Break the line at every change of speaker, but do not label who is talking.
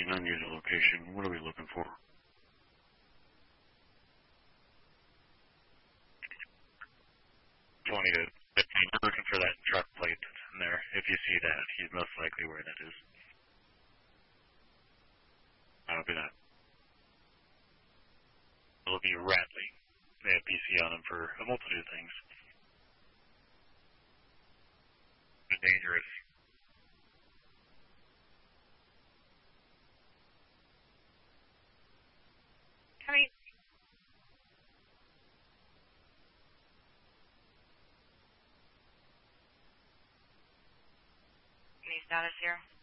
unusual location. What are we looking for? 20 to 15. We're looking for that truck plate that's in there. If you see that, he's most likely where that is. That'll be that. It'll be Radley. They have BC on them for a multitude of things. It's dangerous.
Any status here?